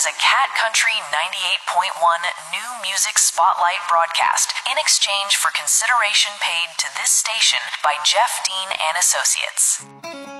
as a Cat Country 98.1 new music spotlight broadcast in exchange for consideration paid to this station by Jeff Dean and Associates.